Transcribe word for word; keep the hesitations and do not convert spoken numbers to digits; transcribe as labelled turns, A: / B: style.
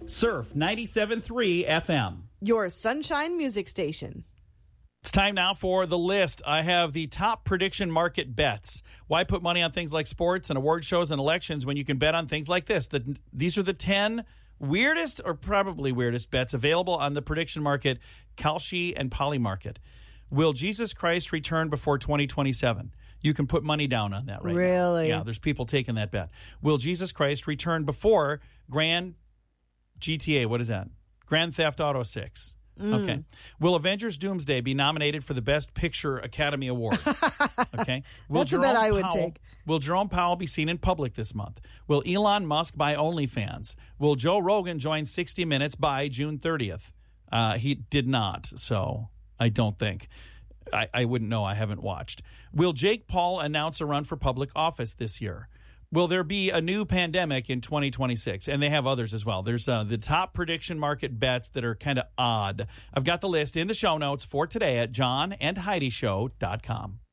A: Surf ninety-seven point three F M.
B: Your Sunshine Music Station.
A: It's time now for the list. I have the top prediction market bets. Why put money on things like sports and award shows and elections when you can bet on things like this? The, these are the ten weirdest or probably weirdest bets available on the prediction market, Kalshi and Polymarket. Will Jesus Christ return before twenty twenty-seven? You can put money down on that right now.
B: Really?
A: Yeah, there's people taking that bet. Will Jesus Christ return before Grand G T A? What is that? Grand Theft Auto six.
B: Mm.
A: Okay. Will Avengers Doomsday be nominated for the Best Picture Academy Award? Okay. Will
B: That's a bet I would
A: Powell,
B: take.
A: Will Jerome Powell be seen in public this month? Will Elon Musk buy OnlyFans? Will Joe Rogan join sixty minutes by June thirtieth? Uh, he did not, so I don't think. I, I wouldn't know. I haven't watched. Will Jake Paul announce a run for public office this year? Will there be a new pandemic in twenty twenty-six? And they have others as well. There's uh, the top prediction market bets that are kind of odd. I've got the list in the show notes for today at john and heidi show dot com.